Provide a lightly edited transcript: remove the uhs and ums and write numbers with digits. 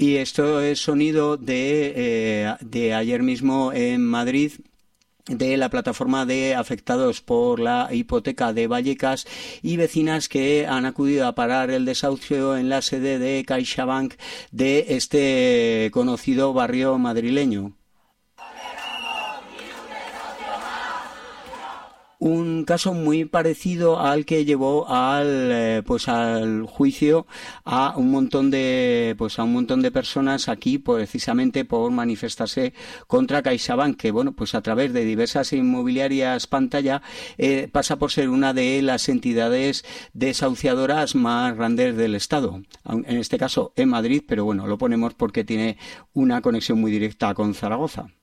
Y esto es sonido de ayer mismo en Madrid, de la plataforma de afectados por la hipoteca de Vallecas y vecinas que han acudido a parar el desahucio en la sede de CaixaBank de este conocido barrio madrileño. Un caso muy parecido al que llevó al juicio a un montón de personas aquí precisamente por manifestarse contra CaixaBank, que pues a través de diversas inmobiliarias pantalla pasa por ser una de las entidades desahuciadoras más grandes del Estado, en este caso en Madrid, pero lo ponemos porque tiene una conexión muy directa con Zaragoza.